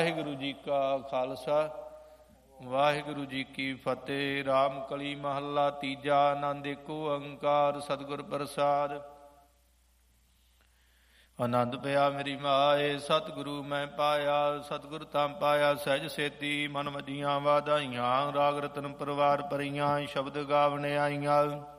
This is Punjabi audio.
ਵਾਹਿਗੁਰੂ ਜੀ ਕਾ ਖਾਲਸਾ ਵਾਹਿਗੁਰੂ ਜੀ ਕੀ ਫਤਿਹ। ਰਾਮ ਕਲੀ ਮਹੱਲਾ ਤੀਜਾ। ਆਨੰਦ ਏਕ ਓੰਕਾਰ ਸਤਿਗੁਰ ਪ੍ਰਸਾਦਿ। ਆਨੰਦ ਪਿਆ ਮੇਰੀ ਮਾਏ ਸਤਿਗੁਰੂ ਮੈਂ ਪਾਇਆ। ਸਤਿਗੁਰ ਤਾਂ ਪਾਇਆ ਸਹਿਜ ਸੇਤੀ। ਮਨ ਮਦੀਆਂ ਵਾਧਾਈਆਂ। ਰਾਗ ਰਤਨ ਪਰਵਾਰ ਭਰੀਆਂ। ਸ਼ਬਦ ਗਾਵਣ ਆਈਆਂ।